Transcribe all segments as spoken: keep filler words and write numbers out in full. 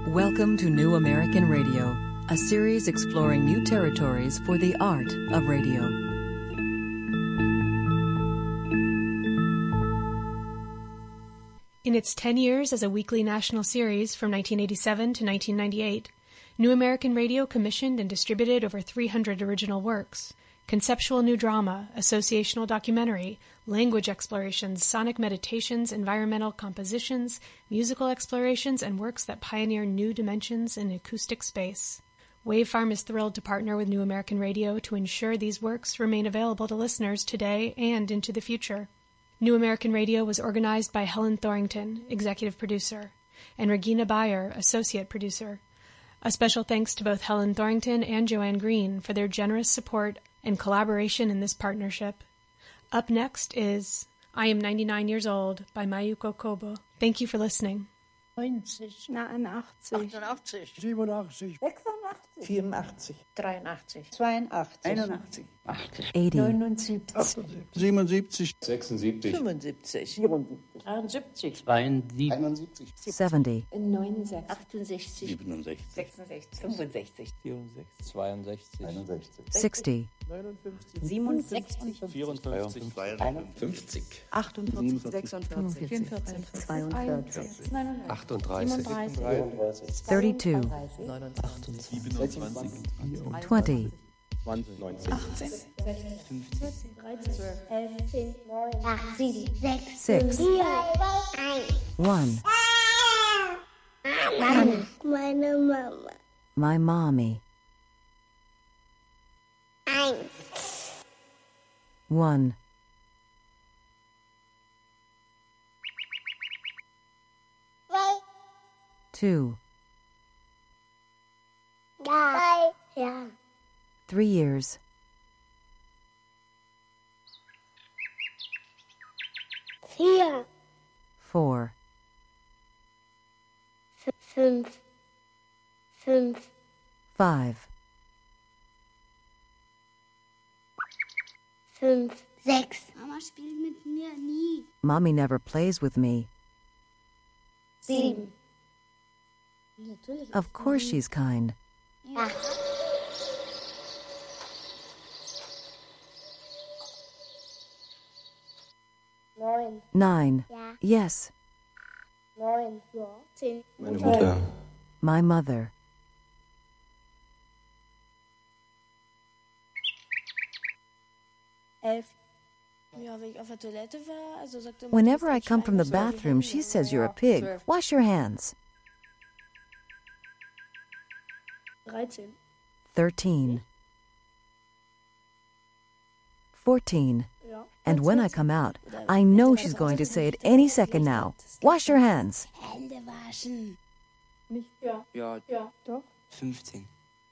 Welcome to New American Radio, a series exploring new territories for the art of radio. In its ten years as a weekly national series from nineteen eighty-seven to nineteen ninety-eight, New American Radio commissioned and distributed over three hundred original works. Conceptual new drama, associational documentary, language explorations, sonic meditations, environmental compositions, musical explorations, and works that pioneer new dimensions in acoustic space. Wavefarm is thrilled to partner with New American Radio to ensure these works remain available to listeners today and into the future. New American Radio was organized by Helen Thorington, executive producer, and Regina Bayer, associate producer. A special thanks to both Helen Thorington and Joanne Green for their generous support and collaboration in this partnership. Up next is I Am ninety-nine Years Old by Mayuko Kobo. Thank you for listening. neunzig, neunundachtzig, achtundachtzig, siebenundachtzig, sechsundachtzig, vierundachtzig, dreiundachtzig, zweiundachtzig, einundachtzig, achtzig, eighty, neunundsiebzig, siebenundsiebzig, sechsundsiebzig, fünfundsiebzig, einundsiebzig, zweiundsiebzig, einundsiebzig, seventy, neunundsechzig, achtundsechzig, siebenundsechzig, sechsundsechzig, fünfundsechzig, vierundsechzig, zweiundsechzig, einundsechzig, sixty, siebenundsechzig, vierundfünfzig, fünfzig, achtundvierzig, sechsundvierzig, vierundvierzig, zweiundvierzig, achtunddreißig, thirty-two, siebenundzwanzig, twenty, neunzehn, achtzehn, fünfzehn, dreizehn, elf, zehn, neun, acht, sieben, sechs, six, vier, eins. one, Mama. Meine Mama. my mommy, Eins. one, Zwei. two, Drei. Ja. three years, Vier. four, F- Fünf. Fünf. five, Fünf. Sechs. Mama spielt mit mir nie. mommy never plays with me. Sieben. Natürlich. Of course she's kind. Acht. Neun. Nine, Ja. yes, Neun. Ja. Zehn. meine Mutter, my mother, elf, Ja, wenn ich auf der Toilette war, also sagte man, whenever I das ist come ein from the Schwein, das soll die bathroom, Hände she waschen. says you're a pig. Wash your hands. dreizehn, thirteen, fourteen, ja. and when I come out, I know she's going to say it any second now. Wash your hands. Hände waschen. Nicht, ja, ja, ja, doch. fünfzehn,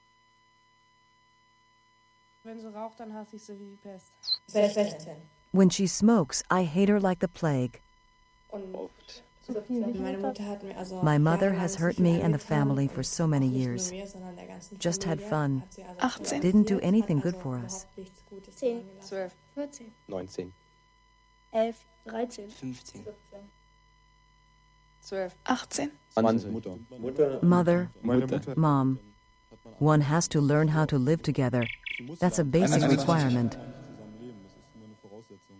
Wenn sie raucht, dann hasse ich sie wie die Pest. sechzehn. When she smokes, I hate her like the plague. Und oft, Meine Mutter hat mir also My mother jahrelang has so hurt viel me and the angetan family und for so many nicht nur years. mir, sondern der ganzen Just had Familie fun. hat sie also achtzehn. Didn't do hat anything good also for us. überhaupt nichts Gutes Zehn. daran gelassen. zwölf, vierzehn, neunzehn, elf, dreizehn, fünfzehn, siebzehn, zwölf, achtzehn, zwanzig, Mutter. Mother, Meine Mutter. Mutter. mom. One has to learn how to live together. That's a basic requirement. Zusammenleben, das ist nur eine Voraussetzung.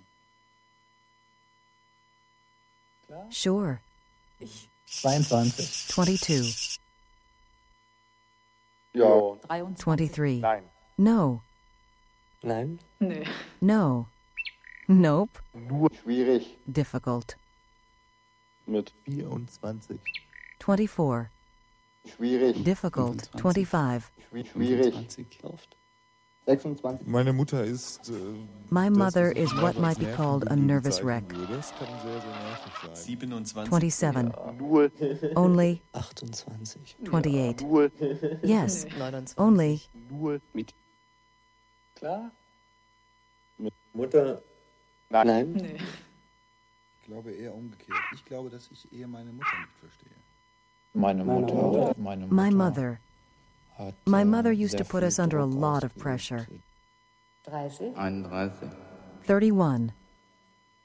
Sure. zweiundzwanzig, twenty-two, ja, twenty-three. nein, No. nein, nö, No. Nope. nur schwierig, Difficult. mit vierundzwanzig, twenty-four. schwierig, Difficult. twenty-five. schwierig, fünfundzwanzig, oft, sechsundzwanzig, Meine Mutter ist. Äh, My das, mother was is ich what als might be Nerven called a Lügen nervous bezeichnen wreck. würde. Das kann sehr, sehr nervig sein. siebenundzwanzig, twenty-seven. null, Only. achtundzwanzig, twenty-eight. null, Yes. neunundzwanzig, Only. null, mit, klar, mit Mutter, nein, nö. Ich glaube eher umgekehrt. Ich glaube, dass ich eher meine Mutter nicht verstehe. meine Mutter, meine Mutter. My mother. hat, My äh, mother used sehr to put viel us under a Druck lot of ausgeübt. pressure. dreißig, einunddreißig, thirty-one.